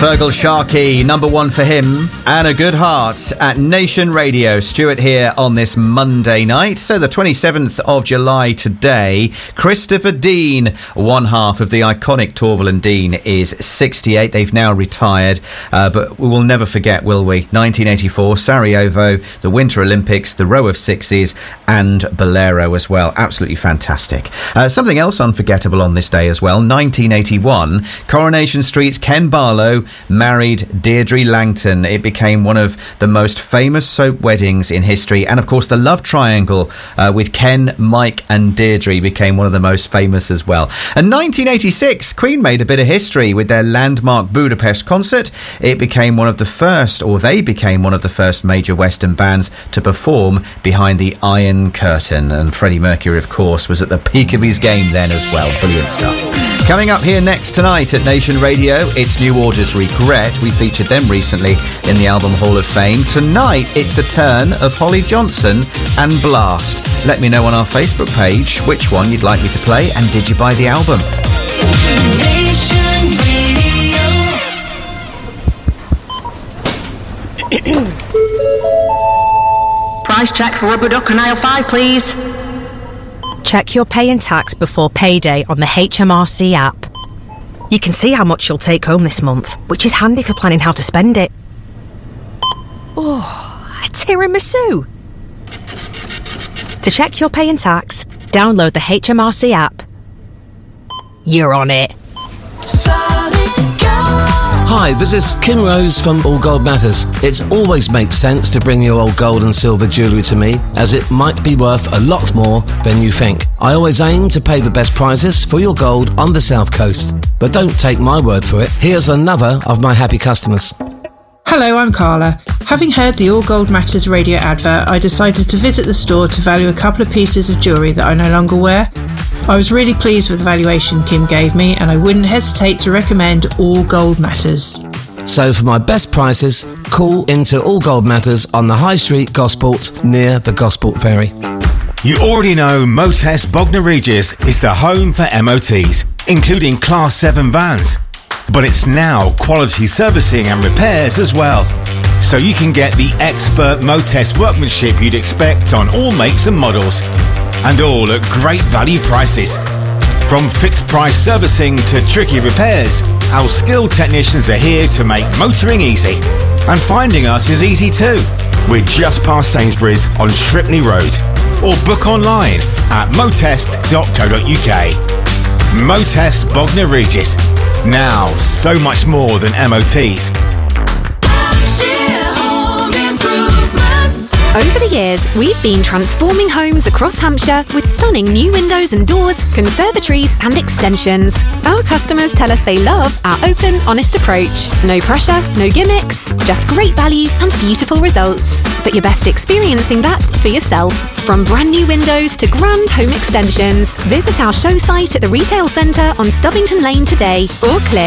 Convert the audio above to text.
Fergal Sharkey, number one for him, and A Good Heart at Nation Radio. Stuart here on this Monday night. So the 27th of July today, Christopher Dean, one half of the iconic Torvill and Dean, is 68. They've now retired, but we will never forget, will we? 1984, Sarajevo, the Winter Olympics, the row of sixes, and Bolero as well. Absolutely fantastic. Something else unforgettable on this day as well, 1981, Coronation Street's Ken Barlow married Deirdre Langton. It became one of the most famous soap weddings in history, and of course the love triangle with Ken, Mike and Deirdre became one of the most famous as well. And 1986, Queen made a bit of history with their landmark Budapest concert. It became one of the first, or they became one of the first major Western bands to perform behind the Iron Curtain, and Freddie Mercury of course was at the peak of his game then as well. Brilliant stuff. Coming up here next tonight at Nation Radio, it's New Order's Regret. We featured them recently in the Album Hall of Fame. Tonight, it's the turn of Holly Johnson and Blast. Let me know on our Facebook page which one you'd like me to play, and did you buy the album? Nation Radio. Price check for rubber duck and aisle 5, please. Check your pay and tax before payday on the HMRC app. You can see how much you'll take home this month, which is handy for planning how to spend it. Oh, a tiramisu! To check your pay and tax, download the HMRC app. You're on it. Hi, this is Kim Rose from All Gold Matters. It always makes sense to bring your old gold and silver jewellery to me, as it might be worth a lot more than you think. I always aim to pay the best prices for your gold on the South Coast. But don't take my word for it. Here's another of my happy customers. Hello, I'm Carla. Having heard the All Gold Matters radio advert, I decided to visit the store to value a couple of pieces of jewellery that I no longer wear. I was really pleased with the valuation Kim gave me, and I wouldn't hesitate to recommend All Gold Matters. So for my best prices, call into All Gold Matters on the High Street, Gosport, near the Gosport Ferry. You already know Motest Bognor Regis is the home for MOTs, including Class 7 vans. But it's now quality servicing and repairs as well. So you can get the expert Motest workmanship you'd expect on all makes and models. And all at great value prices. From fixed price servicing to tricky repairs, our skilled technicians are here to make motoring easy. And finding us is easy too. We're just past Sainsbury's on Shripney Road. Or book online at motest.co.uk. Motest Bognor Regis. Now, so much more than MOTs. Over the years, we've been transforming homes across Hampshire with stunning new windows and doors, conservatories and extensions. Our customers tell us they love our open, honest approach. No pressure, no gimmicks, just great value and beautiful results. But you're best experiencing that for yourself. From brand new windows to grand home extensions, visit our show site at the Retail Centre on Stubbington Lane today, or click